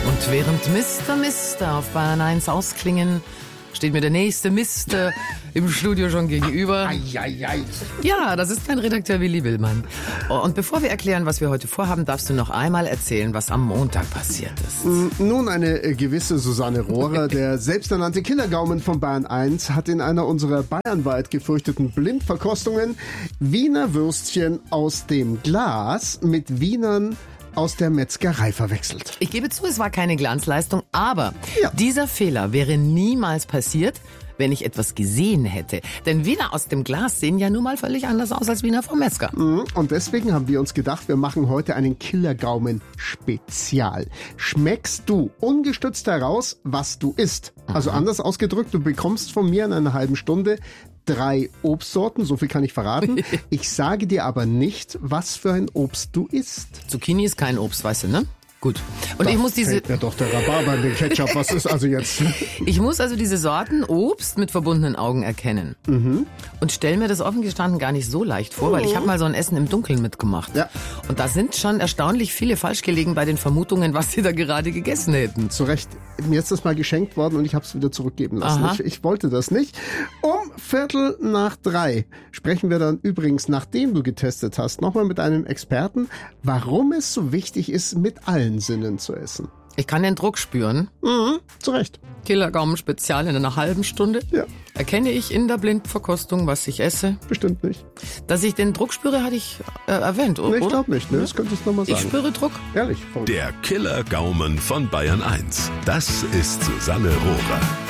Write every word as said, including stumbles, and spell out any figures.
Und während Mister Mister auf Bayern eins ausklingen, steht mir der nächste Mister im Studio schon gegenüber. Ei, ei, ei. Ja, das ist mein Redakteur Willi Willmann. Und bevor wir erklären, was wir heute vorhaben, darfst du noch einmal erzählen, was am Montag passiert ist. Nun, eine äh, gewisse Susanne Rohrer, der selbsternannte Killergaumen von Bayern eins, hat in einer unserer bayernweit gefürchteten Blindverkostungen Wiener Würstchen aus dem Glas mit Wienern aus der Metzgerei verwechselt. Ich gebe zu, es war keine Glanzleistung, aber Ja. dieser Fehler wäre niemals passiert, wenn ich etwas gesehen hätte. Denn Wiener aus dem Glas sehen ja nun mal völlig anders aus als Wiener vom Metzger. Und deswegen haben wir uns gedacht, wir machen heute einen Killergaumen-Spezial. Schmeckst du ungestützt heraus, was du isst? Also anders ausgedrückt, du bekommst von mir in einer halben Stunde drei Obstsorten, so viel kann ich verraten. Ich sage dir aber nicht, was für ein Obst du isst. Zucchini ist kein Obst, weißt du, ne? Gut. Und ich muss diese, Fällt mir doch der Rhabarber in den Ketchup. Was ist also jetzt? ich muss also diese Sorten Obst mit verbundenen Augen erkennen. Mhm. Und stell mir das offen gestanden gar nicht so leicht vor, weil ich habe mal so ein Essen im Dunkeln mitgemacht. Ja. Und da sind schon erstaunlich viele falsch gelegen bei den Vermutungen, was sie da gerade gegessen hätten. Zu Recht. Mir ist das mal geschenkt worden und ich habe es wieder zurückgeben lassen. Aha. Ich, ich wollte das nicht. Um Viertel nach drei sprechen wir dann übrigens, nachdem du getestet hast, nochmal mit einem Experten, warum es so wichtig ist, mit allen Sinnen zu essen. Ich kann den Druck spüren. Mhm, zu Recht. Killergaumen Spezial in einer halben Stunde. Ja, Erkenne ich in der Blindverkostung, was ich esse. bestimmt nicht. Dass ich den Druck spüre, hatte ich äh, erwähnt, o- Nee, ich oder? glaube nicht. Ne? Das könntest du nochmal Ich sagen. spüre Druck. Ehrlich. Voll. Der Killergaumen von Bayern eins. Das ist Susanne Rohrer.